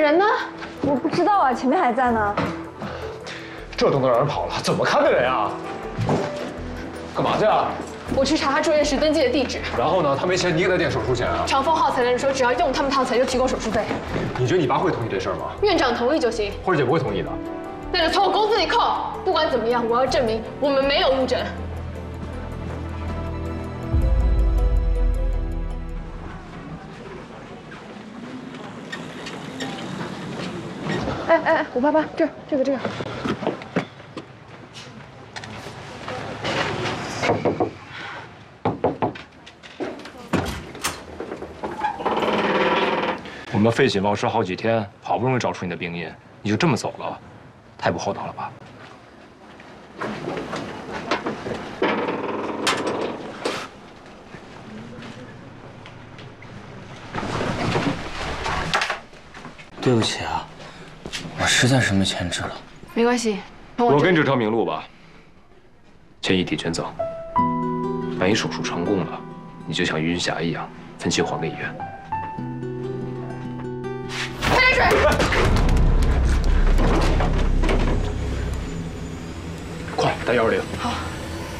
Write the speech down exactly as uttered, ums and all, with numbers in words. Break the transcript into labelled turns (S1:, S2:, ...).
S1: 人呢？我不知道啊，前面还在呢。
S2: 这都能让人跑了，怎么看的人啊？干嘛去啊？
S1: 我去查他住院时登记的地址。
S2: 然后呢？他没钱，你给他垫手术钱啊？
S1: 长丰耗材的人说，只要用他们套材就提供手术费。
S2: 你觉得你爸会同意这事儿吗？
S1: 院长同意就行。
S2: 慧姐不会同意的。
S1: 那就从我工资里扣。不管怎么样，我要证明我们没有误诊。哎哎哎，五八八，这这个这个。
S2: 我们废寝忘食好几天，好不容易找出你的病因，你就这么走了，太不厚道了吧？
S3: 对不起啊，我实在是没钱治了。
S1: 没关系，我
S2: 我跟这条明路吧，钱一体捐赠。万一手术成功了，你就像云霞一样分期还给医院。
S1: 开点水。
S2: 快打幺二零。